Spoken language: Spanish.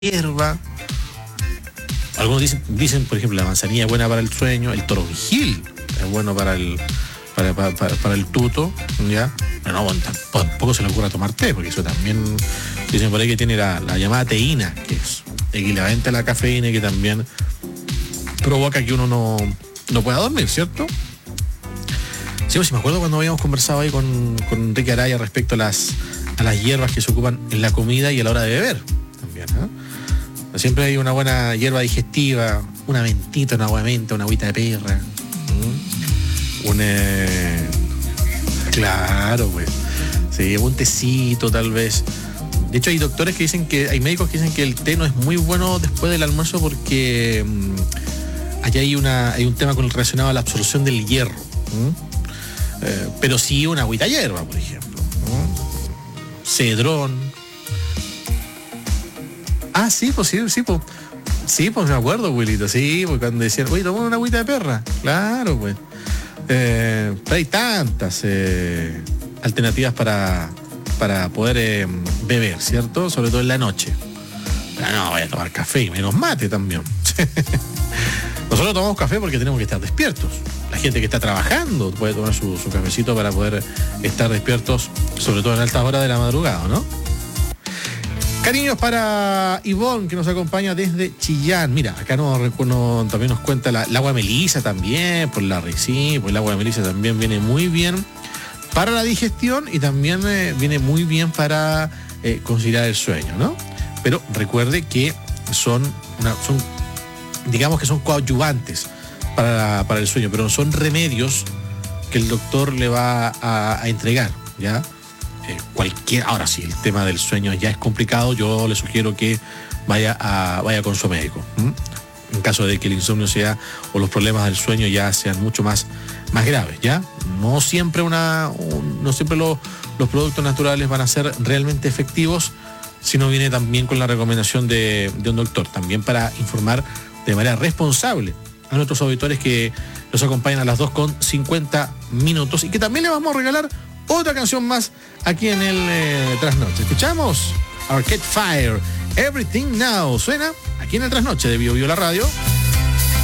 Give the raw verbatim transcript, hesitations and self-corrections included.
hierba. Algunos dicen, dicen, por ejemplo, la manzanilla es buena para el sueño, el toronjil es bueno para el para, para, para, para el tuto, ¿ya? Pero no, tampoco se le ocurra tomar té, porque eso también dicen por ahí que tiene la, la llamada teína, que es equivalente a la cafeína y que también provoca que uno no, no pueda dormir, ¿cierto? Sí, pues sí, me acuerdo cuando habíamos conversado ahí con, con Enrique Araya respecto a las, a las hierbas que se ocupan en la comida y a la hora de beber también, ¿eh? Siempre hay una buena hierba digestiva, una mentita, una agua de menta, una agüita de perra. ¿Mm? Un eh... claro, pues. Sí, un tecito tal vez. De hecho hay doctores que dicen que, hay médicos que dicen que el té no es muy bueno después del almuerzo porque mmm, allá hay una, hay un tema con relacionado a la absorción del hierro. ¿Mm? Eh, pero sí una agüita de hierba, por ejemplo. ¿Mm? Cedrón. Ah, sí, pues sí, sí, pues. Sí, pues me acuerdo, abuelito, sí, pues cuando decían, oye, tomamos una agüita de perra. Claro, pues. Eh, pero hay tantas eh, alternativas para, para poder eh, beber, ¿cierto? Sobre todo en la noche. Pero no, voy a tomar café y menos mate también. Nosotros tomamos café porque tenemos que estar despiertos. La gente que está trabajando puede tomar su, su cafecito para poder estar despiertos, sobre todo en altas horas de la madrugada, ¿no? Cariños para Ivonne, que nos acompaña desde Chillán. Mira, acá nos, no, también nos cuenta la, el agua de melisa también, por la sí, pues el agua de melisa también viene muy bien para la digestión y también eh, viene muy bien para eh, conciliar el sueño, ¿no? Pero recuerde que son, una, son digamos que son coadyuvantes para, para el sueño, pero son remedios que el doctor le va a, a entregar, ¿ya? Eh, cualquier, ahora sí, el tema del sueño ya es complicado, yo le sugiero que vaya a vaya con su médico, ¿m? En caso de que el insomnio sea o los problemas del sueño ya sean mucho más, más graves, ¿ya? No siempre una un, no siempre lo, los productos naturales van a ser realmente efectivos, sino viene también con la recomendación de, de un doctor, también para informar de manera responsable a nuestros auditores que nos acompañan a las dos con cincuenta minutos y que también le vamos a regalar otra canción más aquí en el eh, Trasnoche. Escuchamos Arcade Fire, Everything Now. Suena aquí en el Trasnoche de Bio Bio la Radio.